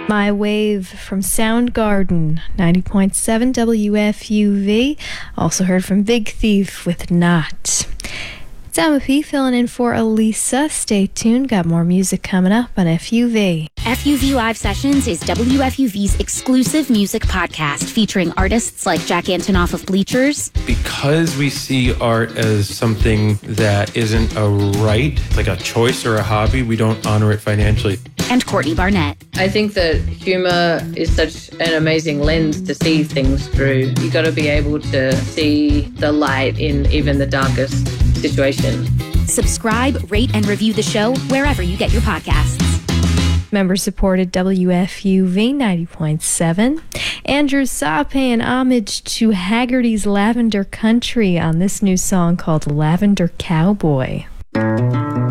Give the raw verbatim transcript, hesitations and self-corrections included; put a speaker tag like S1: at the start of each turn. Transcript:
S1: My Wave from Soundgarden, ninety point seven W F U V. Also heard from Big Thief with Not. It's Emma P filling in for Elisa. Stay tuned, got more music coming up on F U V.
S2: F U V Live Sessions is W F U V's exclusive music podcast featuring artists like Jack Antonoff of Bleachers.
S3: Because we see art as something that isn't a right, like a choice or a hobby, we don't honor it financially.
S2: And Courtney Barnett.
S4: I think that humor is such an amazing lens to see things through. You got to be able to see the light in even the darkest situation.
S2: Subscribe, rate, and review the show wherever you get your podcasts.
S1: Member-supported W F U V ninety point seven. Andrew Saw paying homage to Haggerty's Lavender Country on this new song called Lavender Cowboy.